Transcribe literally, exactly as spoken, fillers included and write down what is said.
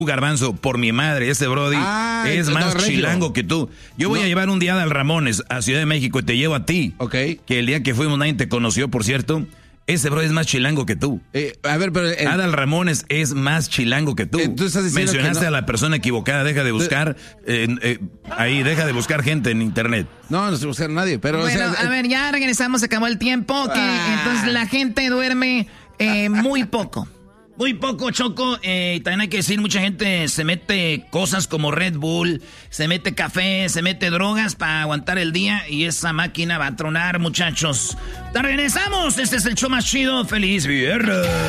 Garbanzo, por mi madre, ese Brody ah, es más no, chilango que tú. Yo voy no. a llevar un día a Adal Ramones a Ciudad de México y te llevo a ti. Ok. Que el día que fuimos nadie te conoció, por cierto. Ese Brody es más chilango que tú. Eh, a ver, pero... El... Adal Ramones es más chilango que tú. Eh, ¿tú estás diciendo Mencionaste que no? a la persona equivocada, deja de buscar... Eh, eh, ahí, deja de buscar gente en internet. No, no se busca a nadie, pero... Bueno, o sea, a ver, ya regresamos, se acabó el tiempo, que ah. entonces la gente duerme eh, muy poco. Muy poco, Choco. Eh, también hay que decir, mucha gente se mete cosas como Red Bull, se mete café, se mete drogas para aguantar el día y esa máquina va a tronar, muchachos. ¡Te regresamos! Este es el show más chido. ¡Feliz viernes!